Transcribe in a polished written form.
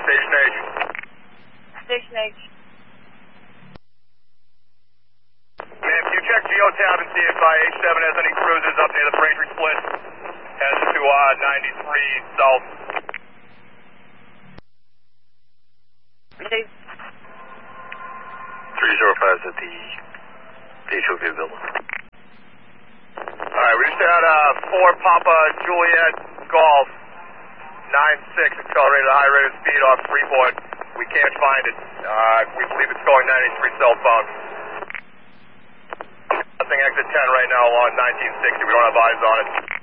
Station H. Station H. Ma'am, can you check Geotab and see if H7 has any cruisers up near the Braintree split? Heading to 93 south. Okay. 305 is at the HOV building. Alright, we just had 4 Papa Juliet Golf 96 accelerated high rate of speed off Freeport. We can't find it. We believe it's going 93 southbound. Nothing exit 10 right now along 1960. We don't have eyes on it.